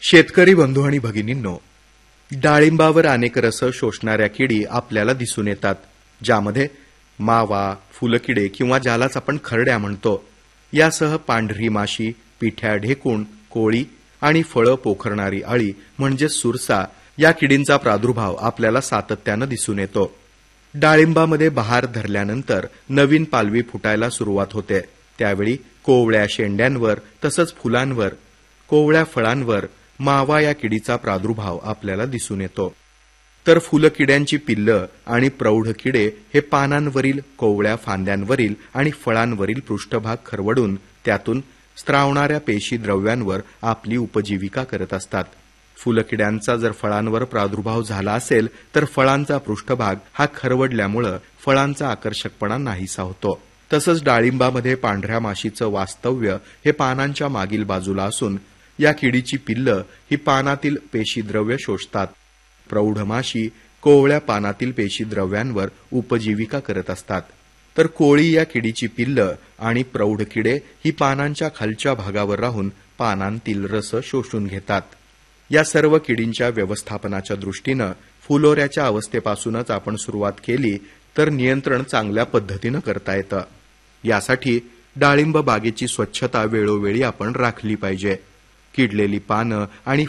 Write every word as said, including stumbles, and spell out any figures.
शेतकरी बंधू आणि भगिनींनो, डाळिंबावर अनेक रस शोषणाऱ्या किडी आपल्याला दिसून येतात, ज्यामध्ये मावा, फुलकिडे किंवा ज्यालाच आपण खरड्या म्हणतो यासह पांढरी माशी, पिठ्या ढेकूण, कोळी आणि फळं पोखरणारी अळी म्हणजे सुरसा या किडींचा प्रादुर्भाव आपल्याला सातत्यानं दिसून येतो. डाळिंबामध्ये बहार धरल्यानंतर नवीन पालवी फुटायला सुरुवात होते. त्यावेळी कोवळ्या शेंड्यांवर तसंच फुलांवर, कोवळ्या फळांवर मावा या किडीचा प्रादुर्भाव आपल्याला दिसून येतो. तर फुलकिड्यांची पिल्लं आणि प्रौढ किडे हे पानांवरील, कोवळ्या फांद्यांवरील आणि फळांवरील पृष्ठभाग खरवडून त्यातून स्त्रावणाऱ्या पेशी द्रव्यांवर आपली उपजीविका करत असतात. फुलकिड्यांचा जर फळांवर प्रादुर्भाव झाला असेल तर फळांचा पृष्ठभाग हा खरवडल्यामुळं फळांचा आकर्षकपणा नाहीसा होतो. तसंच डाळिंबामध्ये पांढऱ्या माशीचं वास्तव्य हे पानांच्या मागील बाजूला असून या किडीची पिल्लं ही पानातील पेशीद्रव्य शोषतात. प्रौढ माशी कोवळ्या पानातील पेशीद्रव्यांवर उपजीविका करत असतात. तर कोळी या किडीची पिल्लं आणि प्रौढ किडे ही पानांच्या खालच्या भागावर राहून पानांतील रस शोषून घेतात. या सर्व किडींच्या व्यवस्थापनाच्या दृष्टीनं फुलोऱ्याच्या अवस्थेपासूनच आपण सुरुवात केली तर नियंत्रण चांगल्या पद्धतीनं करता येतं. यासाठी डाळिंब बागेची स्वच्छता वेळोवेळी आपण राखली पाहिजे. किडलेली पानं आणि